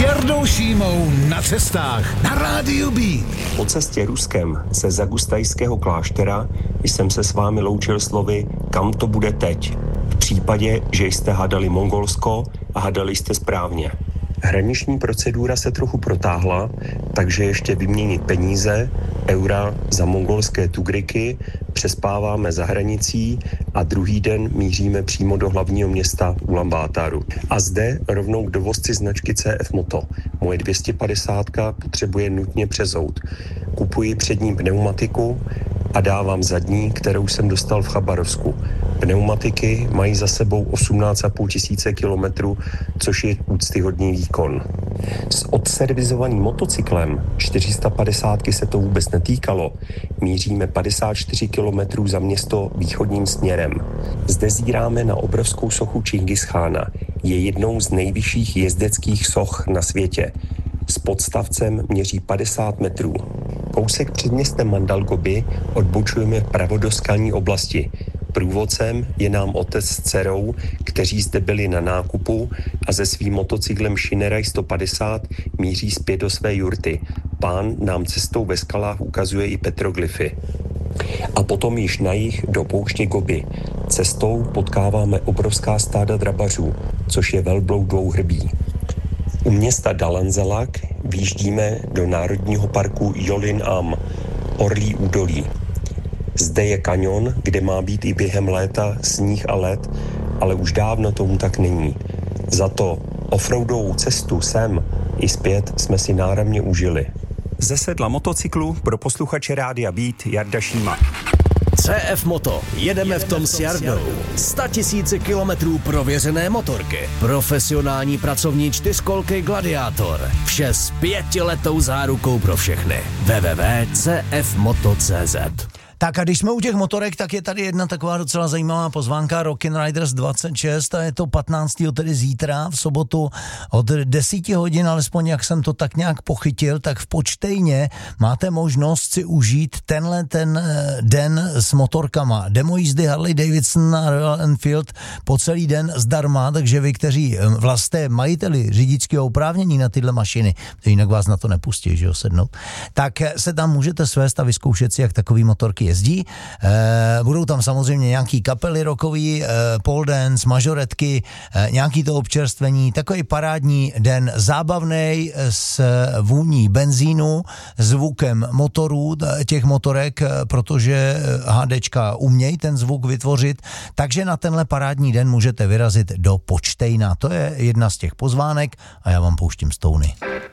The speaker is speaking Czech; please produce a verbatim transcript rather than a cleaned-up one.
Jardou Šímou na cestách na Rádiu B. Po cestě Ruskem ze Zagustajského kláštera jsem se s vámi loučil slovy kam to bude teď. V případě, že jste hádali Mongolsko a hádali jste správně. Hraniční procedura se trochu protáhla, takže ještě vyměnit peníze, eura za mongolské tugriky, přespáváme za hranicí a druhý den míříme přímo do hlavního města Ulaanbaatáru. A zde rovnou k dovozci značky C F Moto. Moje dvě stě padesát potřebuje nutně přezout. Kupuji přední pneumatiku a dávám zadní, kterou jsem dostal v Chabarovsku. Pneumatiky mají za sebou osmnáct a půl tisíce kilometrů, což je úctyhodný výkon. S odservizovaným motocyklem čtyři sta padesát se to vůbec netýkalo. Míříme padesát čtyři kilometrů za město východním směrem. Zde zíráme na obrovskou sochu Čingischána. Je jednou z nejvyšších jezdeckých soch na světě. S podstavcem měří padesát metrů. Kousek před městem Mandalgoby odbočujeme vpravo do skalní oblasti. Průvodcem je nám otec s dcerou, kteří zde byli na nákupu a se svým motocyklem Shinerai sto padesát míří zpět do své jurty. Pán nám cestou ve skalách ukazuje i petroglyfy. A potom již na jih do pouště Gobi. Cestou potkáváme obrovská stáda drabařů, což je velbloud dvouhrbí. U města Dalanzalak výjíždíme do národního parku Jolin Am, Orlí údolí. Zde je kanion, kde má být i během léta sníh a led, ale už dávno tomu tak není. Za to offroadovou cestu sem i zpět jsme si náramně užili. Ze sedla motocyklu pro posluchače Rádia Beat Jarda Šíma. C F Moto. Jedeme v tom s Jardou. sto tisíc kilometrů prověřené motorky. Profesionální pracovní čtyřkolky Gladiátor. Vše s pětiletou zárukou pro všechny. w w w tečka c f moto tečka c z. Tak a když jsme u těch motorek, tak je tady jedna taková docela zajímavá pozvánka Rockin' Riders dvacet šest a je to patnáctého tedy zítra v sobotu od deseti hodin, alespoň jak jsem to tak nějak pochytil, tak v Počtejně máte možnost si užít tenhle ten den s motorkama. Demo jízdy Harley Davidson a Royal Enfield po celý den zdarma, takže vy, kteří vlastně majiteli řidičského oprávnění na tyhle mašiny, to jinak vás na to nepustí, že jo, sednout, tak se tam můžete svést a vyzkoušet si, jak takový motorky jezdí. E, budou tam samozřejmě nějaký kapely rockový, e, pole dance, majoretky, e, nějaký to občerstvení, takový parádní den, zábavnej s vůní benzínu, zvukem motorů, těch motorek, protože HDčka umějí ten zvuk vytvořit, takže na tenhle parádní den můžete vyrazit do Počtejna. To je jedna z těch pozvánek a já vám pouštím Stony.